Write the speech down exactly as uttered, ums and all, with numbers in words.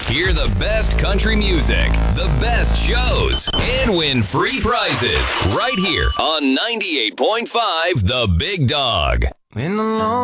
Hear the best country music, the best shows, and win free prizes right here on ninety-eight point five The Big Dog. In the long